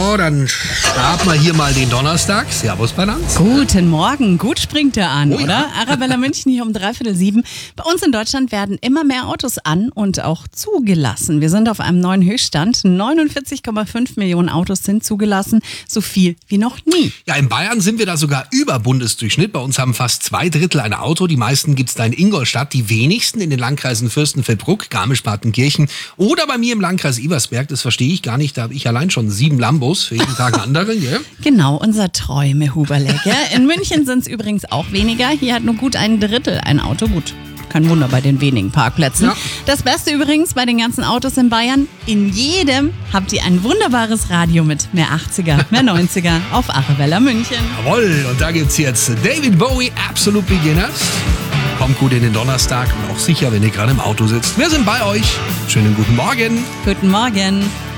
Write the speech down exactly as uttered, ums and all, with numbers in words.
So, dann starten wir hier mal den Donnerstag. Servus, Balance. Guten Morgen. Gut springt er an, Oh ja. oder? Arabella München hier um dreiviertel sieben. Bei uns in Deutschland werden immer mehr Autos an und auch zugelassen. Wir sind auf einem neuen Höchststand. neunundvierzig Komma fünf Millionen Autos sind zugelassen. So viel wie noch nie. Ja, in Bayern sind wir da sogar über Bundesdurchschnitt. Bei uns haben fast zwei Drittel ein Auto. Die meisten gibt's da in Ingolstadt. Die wenigsten in den Landkreisen Fürstenfeldbruck, Garmisch-Partenkirchen oder bei mir im Landkreis Ebersberg. Das verstehe ich gar nicht. Da habe ich allein schon sieben Lambos. Für jeden Tag einen anderen, ja? Genau, unser Träume-Huberle. In München sind es übrigens auch weniger. Hier hat nur gut ein Drittel ein Auto. Gut, kein Wunder bei den wenigen Parkplätzen. Ja. Das Beste übrigens bei den ganzen Autos in Bayern: in jedem habt ihr ein wunderbares Radio mit mehr achtziger, mehr neunziger auf Arabella München. Jawohl, und da gibt's jetzt David Bowie, Absolute Beginners. Kommt gut in den Donnerstag und auch sicher, wenn ihr gerade im Auto sitzt. Wir sind bei euch. Schönen guten Morgen. Guten Morgen.